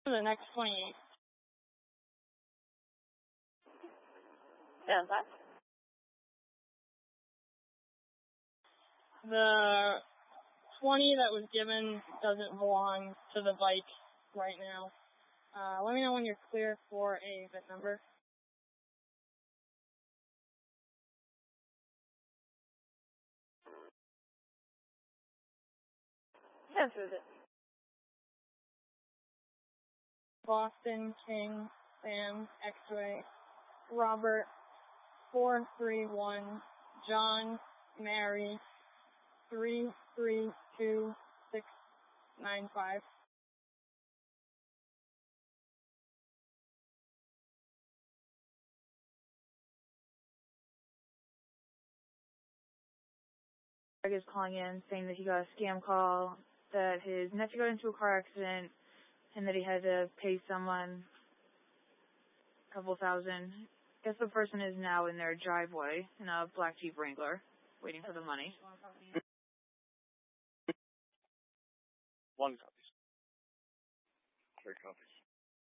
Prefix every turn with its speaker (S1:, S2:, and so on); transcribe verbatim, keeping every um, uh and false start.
S1: The next twenty-eight.
S2: Yeah, that.
S1: The twenty that was given doesn't belong to the bike right now. Uh, let me know when you're clear for a V I N number.
S2: Yes, who's it?
S1: Boston, King, Sam, X-Ray, Robert, four three one, John, Mary, three three two six nine five.
S3: Greg is calling in saying that he got a scam call, that his nephew got into a car accident, and that he had to pay someone a couple thousand. I guess the person is now in their driveway in a black Jeep Wrangler, waiting for the money.
S4: One copy. Three copies.